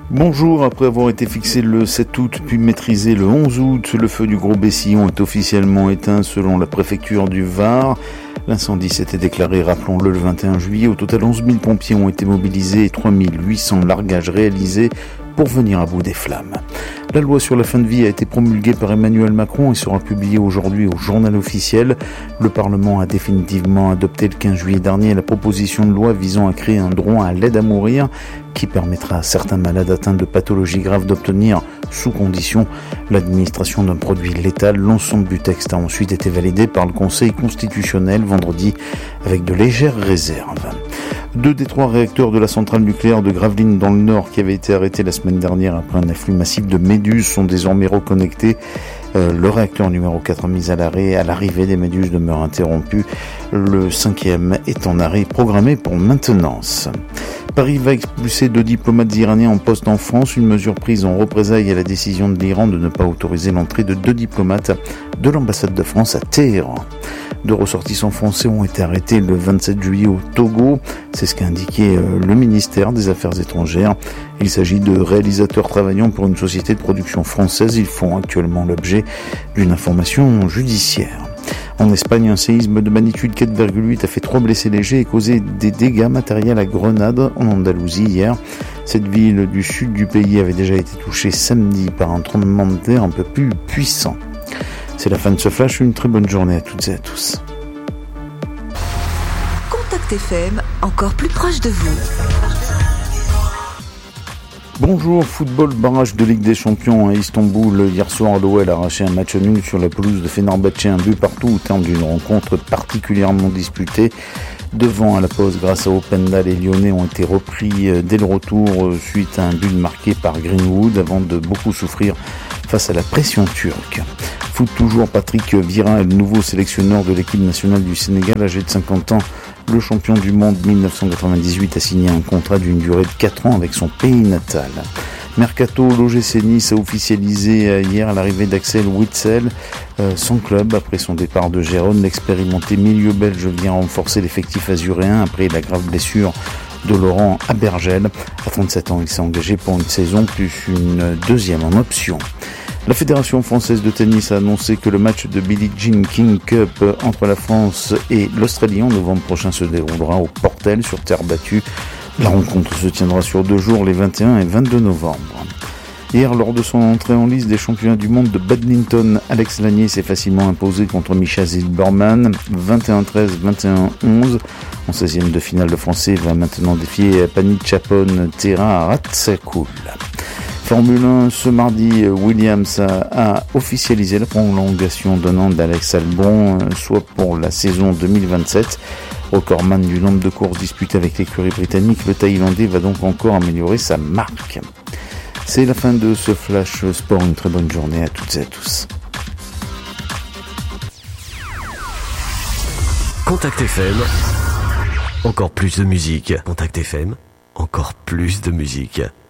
Bonjour, après avoir été fixé le 7 août puis maîtrisé le 11 août, le feu du Gros Bessillon est officiellement éteint selon la préfecture du Var. L'incendie s'était déclaré, rappelons-le, le 21 juillet. Au total, 11 000 pompiers ont été mobilisés et 3 800 largages réalisés pour venir à bout des flammes. La loi sur la fin de vie a été promulguée par Emmanuel Macron et sera publiée aujourd'hui au journal officiel. Le Parlement a définitivement adopté le 15 juillet dernier la proposition de loi visant à créer un droit à l'aide à mourir qui permettra à certains malades atteints de pathologies graves d'obtenir, sous condition, l'administration d'un produit létal. L'ensemble du texte a ensuite été validé par le Conseil constitutionnel vendredi avec de légères réserves. 2 des 3 réacteurs de la centrale nucléaire de Gravelines dans le Nord qui avaient été arrêtés la semaine dernière après un afflux massif de méduses sont désormais reconnectés. Le réacteur numéro 4 mis à l'arrêt à l'arrivée des méduses demeure interrompu. Le 5e est en arrêt programmé pour maintenance. Paris va expulser 2 diplomates iraniens en poste en France, une mesure prise en représailles à la décision de l'Iran de ne pas autoriser l'entrée de 2 diplomates de l'ambassade de France à Téhéran. 2 ressortissants français ont été arrêtés le 27 juillet au Togo. C'est ce qu'a indiqué le ministère des Affaires étrangères. Il s'agit de réalisateurs travaillant pour une société de production française. Ils font actuellement l'objet d'une information judiciaire. En Espagne, un séisme de magnitude 4,8 a fait 3 blessés légers et causé des dégâts matériels à Grenade, en Andalousie, hier. Cette ville du sud du pays avait déjà été touchée samedi par un tremblement de terre un peu plus puissant. C'est la fin de ce flash, une très bonne journée à toutes et à tous. Contact FM, encore plus proche de vous. Bonjour, football, barrage de Ligue des Champions à Istanbul. Hier soir, l'OL a arraché un match nul sur la pelouse de Fenerbahçe, un but partout au terme d'une rencontre particulièrement disputée. Devant à la pause grâce à Openda, les Lyonnais ont été repris dès le retour suite à un but marqué par Greenwood avant de beaucoup souffrir face à la pression turque. Foot toujours, Patrick Vieira est le nouveau sélectionneur de l'équipe nationale du Sénégal, âgé de 50 ans. Le champion du monde 1998 a signé un contrat d'une durée de 4 ans avec son pays natal. Mercato, l'OGC Nice a officialisé hier l'arrivée d'Axel Witsel, son club après son départ de Gérone. L'expérimenté milieu belge vient renforcer l'effectif azuréen après la grave blessure de Laurent Abergel. À 37 ans, il s'est engagé pour une saison plus une deuxième en option. La Fédération française de tennis a annoncé que le match de Billie Jean King Cup entre la France et l'Australie en novembre prochain se déroulera au Portel sur terre battue. La rencontre se tiendra sur 2 jours, les 21 et 22 novembre. Hier, lors de son entrée en liste des championnats du monde de badminton, Alex Lanier s'est facilement imposé contre Mischa Zilberman, 21-13, 21-11. En 16e de finale, le Français va maintenant défier Panichapon Terra Ratsakoul. Formule 1, ce mardi, Williams a officialisé la prolongation d'un an d'Alex Albon, soit pour la saison 2027. Recordman du nombre de courses disputées avec l'écurie britannique, le Thaïlandais va donc encore améliorer sa marque. C'est la fin de ce Flash Sport, une très bonne journée à toutes et à tous. Contact FM, encore plus de musique. Contact FM, encore plus de musique.